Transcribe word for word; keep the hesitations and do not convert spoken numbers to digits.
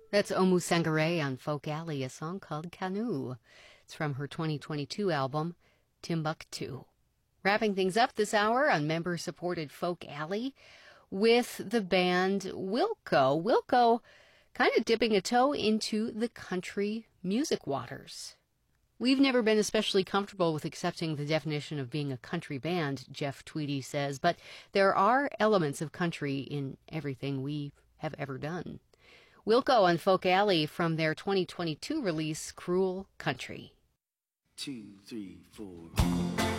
That's Omu Sangare on Folk Alley, a song called Canoe. It's from her twenty twenty-two album, Timbuktu. Wrapping things up this hour on member-supported Folk Alley with the band Wilco. Wilco kind of dipping a toe into the country music waters. We've never been especially comfortable with accepting the definition of being a country band, Jeff Tweedy says, but there are elements of country in everything we have ever done. Wilco on Folk Alley from their twenty twenty-two release, Cruel Country. Two, three, four.